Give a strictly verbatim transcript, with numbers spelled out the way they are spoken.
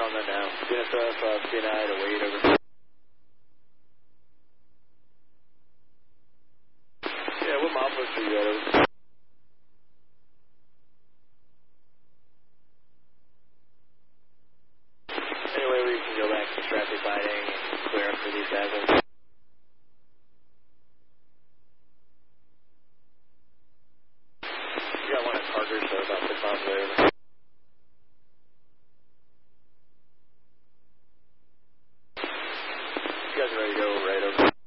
on that now. C N S F, uh, C N I to wait over. Yeah, what milepost are you at over? Anyway, we can go back to traffic lighting and clear up for these guys. You got one at Carter, so about six miles away. You guys are ready to go right over.